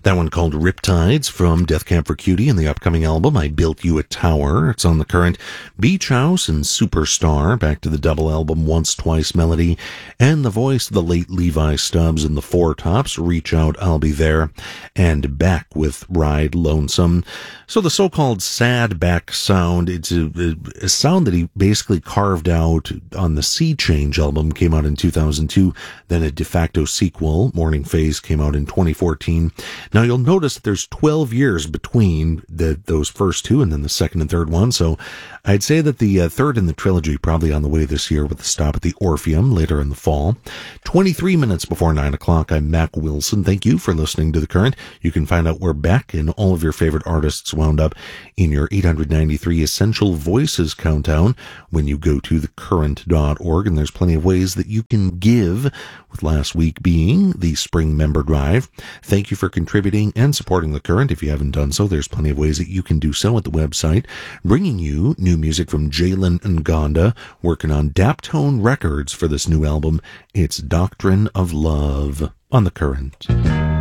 That one called Riptides from Death Camp for Cutie and the upcoming album I Built You a Tower. It's on the current Beach House and Superstar, back to the double album Once Twice Melody, and the voice of the late Levi Stubbs in the Four Tops, Reach Out, I'll Be There, and back with Ride Lonesome. So the so-called sad back sound, it's a sound that he basically carved out on the Sea Change album, came out in 2002, then a de facto sequel, Morning Phase, came out in 2014. Now you'll notice that there's 12 years between those first two and then the second and third one, so I'd say that the third in the trilogy probably on the way this year with a stop at the Orpheum later in the fall. 23 minutes before 9 o'clock, I'm Mac Wilson. Thank you for listening to The Current. You can find out where Beck and all of your favorite artists wound up in your 893 Essential Voices countdown when you go to thecurrent.org, and there's plenty of ways that you can give, with last week being the Spring Member Drive. Thank you for contributing and supporting The Current. If you haven't done so, there's plenty of ways that you can do so at the website. Bringing you new music from Jalen Ngonda, working on Daptone Records for this new album. It's Doctrine of Love on The Current.